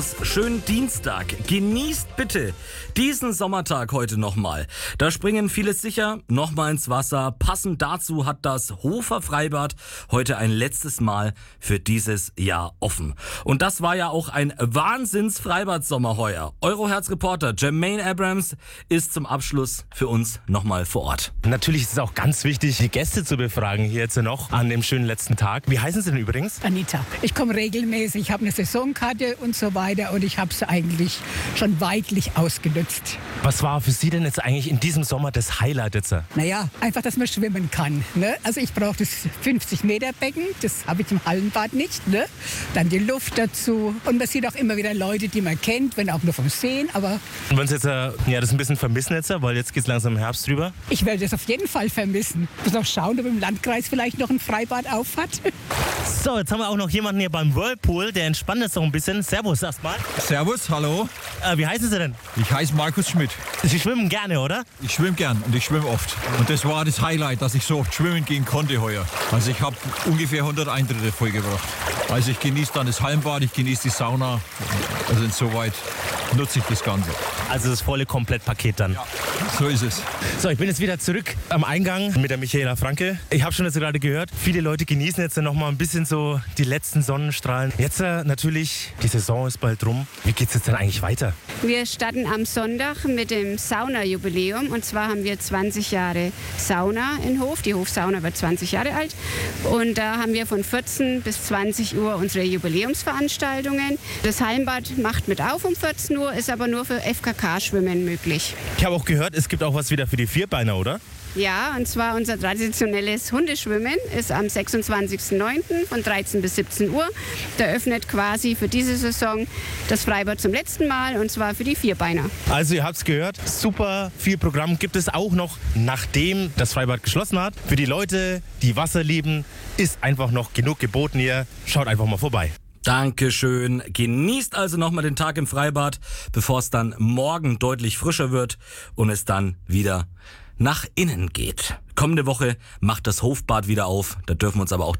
Schönen Dienstag. Genießt bitte diesen Sommertag heute nochmal. Da springen viele sicher nochmal ins Wasser. Passend dazu hat das Hofer Freibad heute ein letztes Mal für dieses Jahr offen. Und das war ja auch ein Wahnsinns-Freibad-Sommer heuer. Euroherz-Reporter Jermaine Abrams ist zum Abschluss für uns nochmal vor Ort. Natürlich ist es auch ganz wichtig, die Gäste zu befragen hier jetzt noch an dem schönen letzten Tag. Wie heißen Sie denn übrigens? Anita. Ich komme regelmäßig, ich habe eine Saisonkarte und so weiter und ich habe sie eigentlich schon weitlich ausgenutzt. Was war für Sie denn jetzt eigentlich in diesem Sommer das Highlight jetzt? Naja, einfach, dass man schwimmen kann. Ne? Also ich brauche das 50-Meter-Becken, das habe ich im Hallenbad nicht. Ne? Dann die Luft dazu und man sieht auch immer wieder Leute, die man kennt, wenn auch nur vom Sehen. Aber und wenn Sie jetzt das ein bisschen vermissen jetzt, weil jetzt geht es langsam im Herbst drüber? ich werde das auf jeden Fall vermissen. Ich muss noch schauen, ob im Landkreis vielleicht noch ein Freibad auf hat. So, jetzt haben wir auch noch jemanden hier beim Whirlpool, der entspannt jetzt noch ein bisschen. Servus erstmal. Servus, hallo. Wie heißen Sie denn? Ich heiße Markus Schmidt. Sie schwimmen gerne, oder? Ich schwimme gern und ich schwimme oft. Und das war das Highlight, dass ich so oft schwimmen gehen konnte heuer. Also ich habe ungefähr 100 Eintritte vollgebracht. Also ich genieße dann das Hallenbad, ich genieße die Sauna. Also insoweit nutze ich das Ganze. Also das volle Komplettpaket dann. Ja, so ist es. So, ich bin jetzt wieder zurück am Eingang mit der Michaela Franke. Ich habe schon jetzt gerade gehört, viele Leute genießen jetzt noch mal ein bisschen so die letzten Sonnenstrahlen. Jetzt natürlich, die Saison ist bald rum. Wie geht's jetzt denn eigentlich weiter? Wir starten am Sonntag mit dem Saunajubiläum. Und zwar haben wir 20 Jahre Sauna in Hof. Die Hofsauna wird 20 Jahre alt. Und da haben wir von 14 bis 20 Uhr unsere Jubiläumsveranstaltungen. Das Hallenbad macht mit auf um 14 Uhr, ist aber nur für FKK-Schwimmen möglich. Ich habe auch gehört, es gibt auch was wieder für die Vierbeiner, oder? Ja, und zwar unser traditionelles Hundeschwimmen ist am 26.09. von 13 bis 17 Uhr. Da öffnet quasi für diese Saison das Freibad zum letzten Mal und zwar für die Vierbeiner. Also ihr habt es gehört, super viel Programm gibt es auch noch, nachdem das Freibad geschlossen hat. Für die Leute, die Wasser lieben, ist einfach noch genug geboten hier. Schaut einfach mal vorbei. Dankeschön. Genießt also nochmal den Tag im Freibad, bevor es dann morgen deutlich frischer wird und es dann wieder nach innen geht. Kommende Woche macht das Hofbad wieder auf. Da dürfen wir uns aber auch